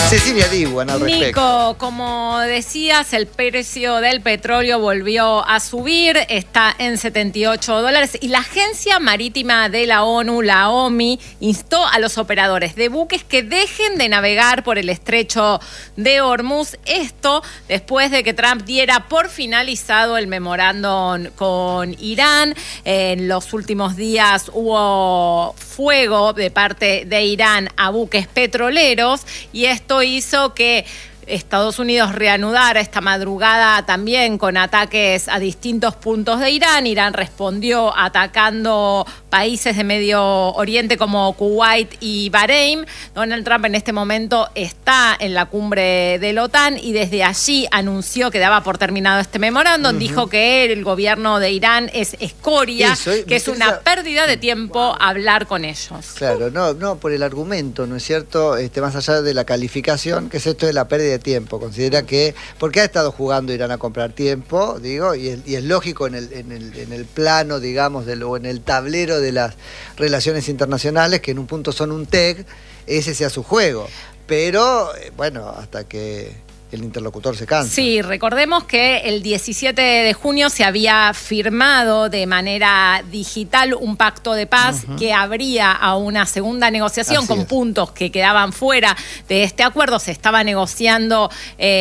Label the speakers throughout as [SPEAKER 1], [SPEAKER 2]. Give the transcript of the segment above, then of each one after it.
[SPEAKER 1] Cecilia Diwan al respecto.
[SPEAKER 2] Nico, como decías, el precio del petróleo volvió a subir, está en $78 y la Agencia Marítima de la ONU, la OMI, instó a los operadores de buques que dejen de navegar por el estrecho de Hormuz. Esto después de que Trump diera por finalizado el memorándum con Irán. En los últimos días hubo fuego de parte de Irán a buques petroleros y esto hizo que Estados Unidos reanudara esta madrugada también con ataques a distintos puntos de Irán. Irán respondió atacando países de Medio Oriente como Kuwait y Bahrein. Donald Trump en este momento está en la cumbre de la OTAN y desde allí anunció que daba por terminado este memorándum. Dijo que el gobierno de Irán es escoria, que es una pérdida de tiempo hablar con ellos.
[SPEAKER 1] Claro, no por el argumento, ¿no es cierto? Más allá de la calificación, que es esto de la pérdida de tiempo. Considera que, porque ha estado jugando Irán a comprar tiempo, digo, y es lógico en el plano, digamos, o en el tablero de las relaciones internacionales, que en un punto son un TEC, ese sea su juego. Pero, bueno, hasta que el interlocutor se cansa.
[SPEAKER 2] Sí, recordemos que el 17 de junio se había firmado de manera digital un pacto de paz que abría a una segunda negociación con puntos que quedaban fuera de este acuerdo. Se estaba negociando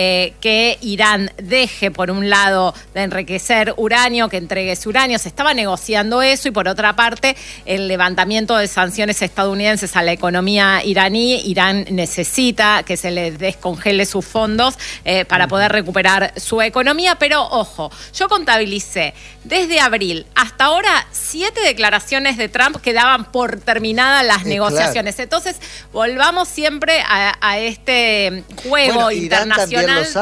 [SPEAKER 2] que Irán deje, por un lado, de enriquecer uranio, que entregue su uranio. Se estaba negociando eso y, por otra parte, el levantamiento de sanciones estadounidenses a la economía iraní. Irán necesita que se les descongele sus fondos para poder recuperar su economía, pero ojo, yo contabilicé desde abril hasta ahora 7 declaraciones de Trump que daban por terminadas las negociaciones. Claro. Entonces, volvamos siempre a este juego internacional.